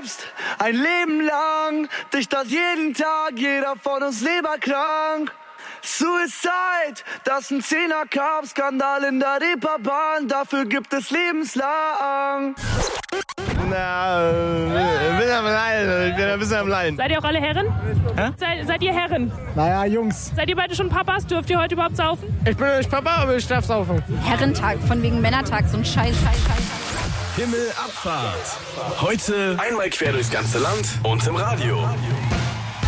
selbst ein Leben lang. Dich das jeden Tag, jeder von uns leberkrank. Suicide, das ist ein 10er-Carb-Skandal in der Reeperbahn. Dafür gibt es lebenslang. Na, ich bin ein bisschen am Leiden. Seid ihr auch alle Herren? Seid ihr Herren? Naja, Jungs. Seid ihr beide schon Papas? Dürft ihr heute überhaupt saufen? Ich bin nicht Papa, aber ich darf saufen. Herrentag, von wegen Männertag, so ein Scheiß. Himmelabfahrt. Heute einmal quer durchs ganze Land und im Radio.